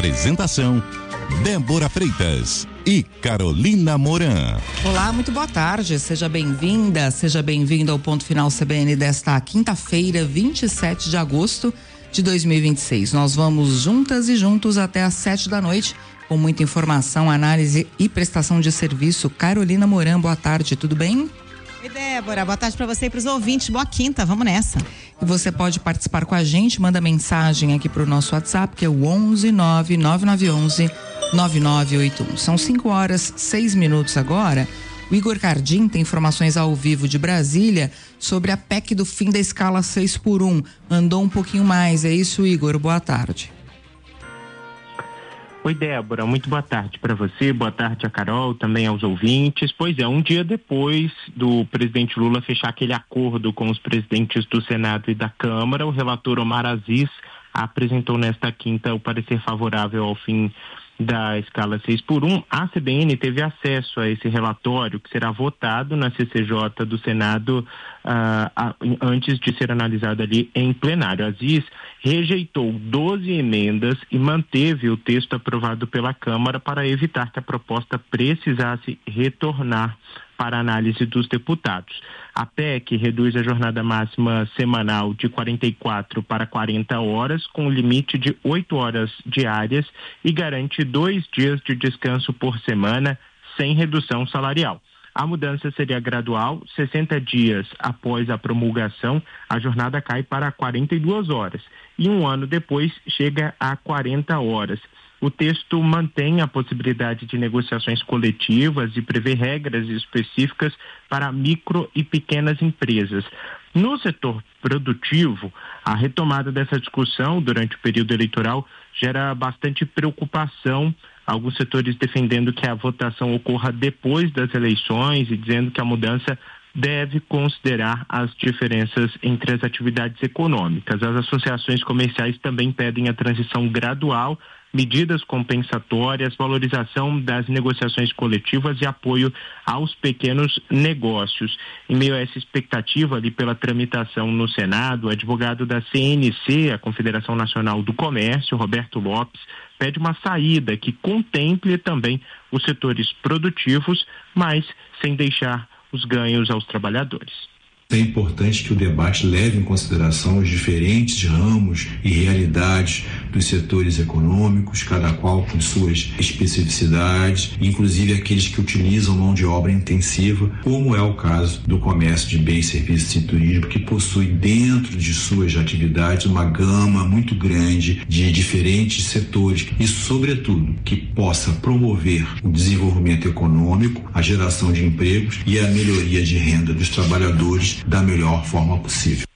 Apresentação: Débora Freitas e Carolina Moran. Olá, muito boa tarde, seja bem-vinda, seja bem-vindo ao Ponto Final CBN desta quinta-feira, 27 de agosto de 2026. Nós vamos juntas e juntos até às 7 da noite, com muita informação, análise e prestação de serviço. Carolina Moran, boa tarde, tudo bem? Oi, Débora, boa tarde para você e para os ouvintes, boa quinta, vamos nessa. E você pode participar com a gente, manda mensagem aqui para o nosso WhatsApp, que é o 11-99911-9981. São 5h06 agora. O Igor Cardim tem informações ao vivo de Brasília sobre a PEC do fim da escala 6x1. Andou um pouquinho mais, é isso, Igor? Boa tarde. Oi, Débora, muito boa tarde para você, boa tarde a Carol, também aos ouvintes. Pois é, um dia depois do presidente Lula fechar aquele acordo com os presidentes do Senado e da Câmara, o relator Omar Aziz apresentou nesta quinta o parecer favorável ao fim da escala 6x1. A CBN teve acesso a esse relatório, que será votado na CCJ do Senado antes de ser analisado ali em plenário. Aziz rejeitou 12 emendas e manteve o texto aprovado pela Câmara para evitar que a proposta precisasse retornar para análise dos deputados. A PEC reduz a jornada máxima semanal de 44 para 40 horas, com limite de 8 horas diárias, e garante 2 dias de descanso por semana, sem redução salarial. A mudança seria gradual. 60 dias após a promulgação, a jornada cai para 42 horas e um ano depois chega a 40 horas. O texto mantém a possibilidade de negociações coletivas e prevê regras específicas para micro e pequenas empresas. No setor produtivo, a retomada dessa discussão durante o período eleitoral gera bastante preocupação. Alguns setores defendendo que a votação ocorra depois das eleições e dizendo que a mudança deve considerar as diferenças entre as atividades econômicas. As associações comerciais também pedem a transição gradual, medidas compensatórias, valorização das negociações coletivas e apoio aos pequenos negócios. Em meio a essa expectativa ali pela tramitação no Senado, o advogado da CNC, a Confederação Nacional do Comércio, Roberto Lopes, pede uma saída que contemple também os setores produtivos, mas sem deixar os ganhos aos trabalhadores. É importante que o debate leve em consideração os diferentes ramos e realidades dos setores econômicos, cada qual com suas especificidades, inclusive aqueles que utilizam mão de obra intensiva, como é o caso do comércio de bens, serviços e turismo, que possui dentro de suas atividades uma gama muito grande de diferentes setores e, sobretudo, que possa promover o desenvolvimento econômico, a geração de empregos e a melhoria de renda dos trabalhadores da melhor forma possível.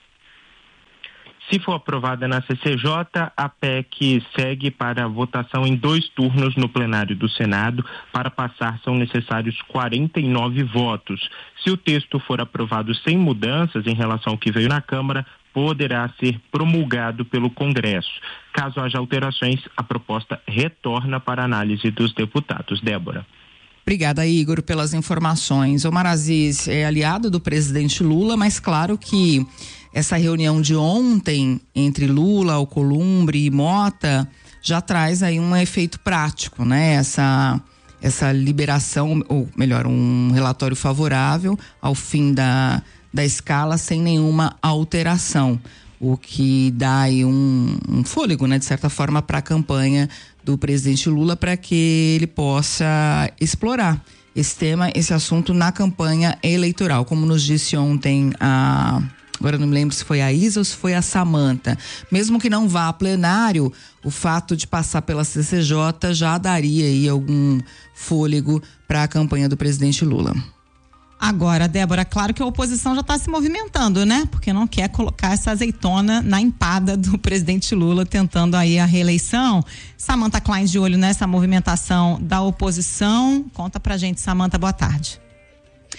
Se for aprovada na CCJ, a PEC segue para votação em 2 turnos no plenário do Senado. Para passar, são necessários 49 votos. Se o texto for aprovado sem mudanças em relação ao que veio na Câmara, poderá ser promulgado pelo Congresso. Caso haja alterações, a proposta retorna para análise dos deputados. Débora. Obrigada, Igor, pelas informações. Omar Aziz é aliado do presidente Lula, mas claro que essa reunião de ontem entre Lula, Alcolumbre e Mota já traz aí um efeito prático, né? Essa liberação, ou melhor, um relatório favorável ao fim da escala sem nenhuma alteração, o que dá aí um fôlego, né, de certa forma, para a campanha do presidente Lula, para que ele possa explorar esse tema, esse assunto na campanha eleitoral. Como nos disse ontem agora não me lembro se foi a Isa ou se foi a Samanta, mesmo que não vá a plenário, o fato de passar pela CCJ já daria aí algum fôlego para a campanha do presidente Lula. Agora, Débora, claro que a oposição já está se movimentando, né? Porque não quer colocar essa azeitona na empada do presidente Lula, tentando aí a reeleição. Samanta Klein de olho nessa movimentação da oposição. Conta pra gente, Samanta, boa tarde.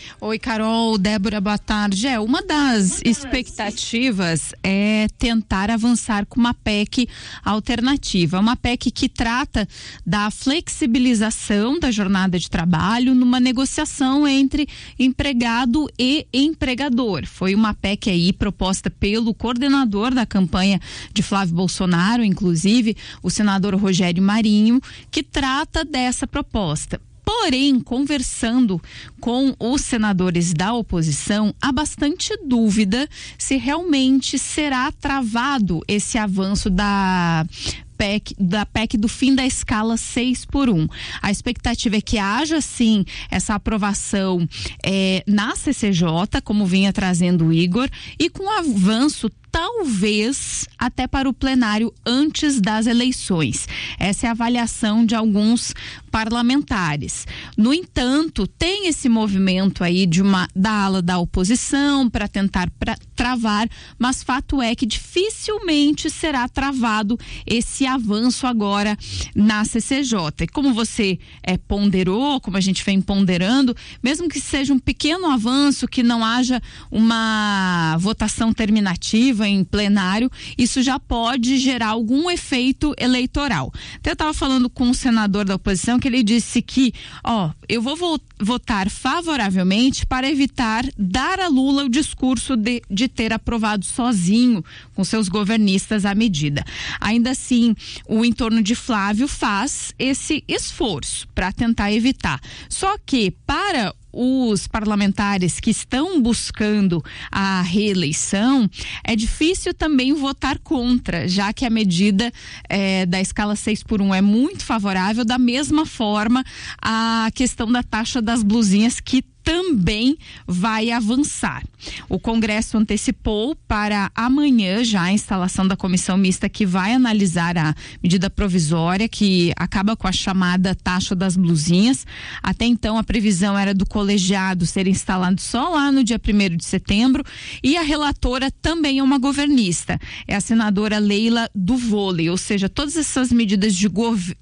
Oi, Carol, Débora, boa tarde. Uma das expectativas é tentar avançar com uma PEC alternativa, uma PEC que trata da flexibilização da jornada de trabalho numa negociação entre empregado e empregador. Foi uma PEC aí proposta pelo coordenador da campanha de Flávio Bolsonaro, inclusive o senador Rogério Marinho, que trata dessa proposta. Porém, conversando com os senadores da oposição, há bastante dúvida se realmente será travado esse avanço da PEC do fim da escala 6x1. A expectativa é que haja sim essa aprovação na CCJ, como vinha trazendo o Igor, e com avanço talvez até para o plenário antes das eleições. Essa é a avaliação de alguns parlamentares. No entanto, tem esse movimento aí da ala da oposição para tentar travar, mas fato é que dificilmente será travado esse avanço agora na CCJ. E como você ponderou, como a gente vem ponderando, mesmo que seja um pequeno avanço, que não haja uma votação terminativa em plenário, isso já pode gerar algum efeito eleitoral. Então, eu estava falando com um senador da oposição que ele disse que, eu vou votar favoravelmente para evitar dar a Lula o discurso de ter aprovado sozinho com seus governistas a medida. Ainda assim, o entorno de Flávio faz esse esforço para tentar evitar. Só que para os parlamentares que estão buscando a reeleição, é difícil também votar contra, já que a medida da escala 6x1 é muito favorável. Da mesma forma, a questão da taxa das blusinhas, que também vai avançar. O Congresso antecipou para amanhã já a instalação da comissão mista que vai analisar a medida provisória que acaba com a chamada taxa das blusinhas. Até então, a previsão era do colegiado ser instalado só lá no dia 1º de setembro, e a relatora também é uma governista, é a senadora Leila do Vôlei, ou seja, todas essas medidas de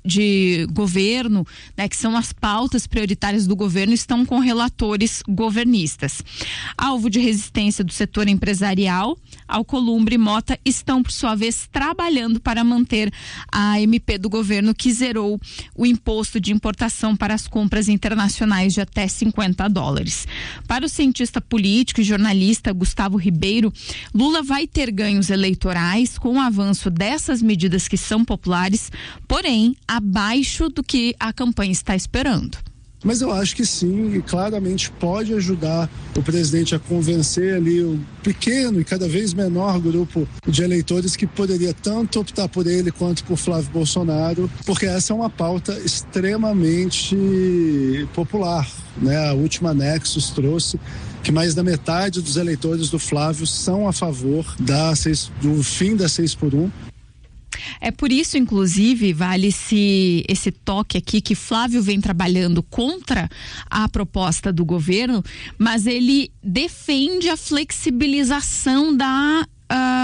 governo, né, que são as pautas prioritárias do governo, estão com relatores governistas. Alvo de resistência do setor empresarial, Alcolumbre e Mota estão, por sua vez, trabalhando para manter a MP do governo, que zerou o imposto de importação para as compras internacionais de até $50. Para o cientista político e jornalista Gustavo Ribeiro, Lula vai ter ganhos eleitorais com o avanço dessas medidas que são populares, porém abaixo do que a campanha está esperando. Mas eu acho que sim, e claramente pode ajudar o presidente a convencer ali o pequeno e cada vez menor grupo de eleitores que poderia tanto optar por ele quanto por Flávio Bolsonaro, porque essa é uma pauta extremamente popular, né? A última Nexus trouxe que mais da metade dos eleitores do Flávio são a favor do fim da 6x1. É por isso, inclusive, vale-se esse toque aqui, que Flávio vem trabalhando contra a proposta do governo, mas ele defende a flexibilização da